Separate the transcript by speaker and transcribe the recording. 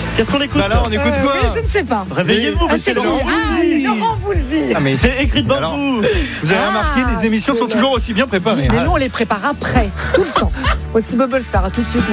Speaker 1: Qu'est-ce qu'on écoute?
Speaker 2: Bah là, on écoute quoi?
Speaker 3: Oui, je ne sais pas.
Speaker 1: Réveillez-vous,
Speaker 3: C'est
Speaker 1: Laurent
Speaker 3: Laurent Voulzy.
Speaker 2: Ah, mais
Speaker 1: C'est écrit devant
Speaker 2: Alors,
Speaker 1: vous.
Speaker 2: vous avez remarqué, les émissions sont toujours aussi bien préparées.
Speaker 3: Mais nous, on les prépare après, tout le temps. Voici Bubble Star, à tout de suite.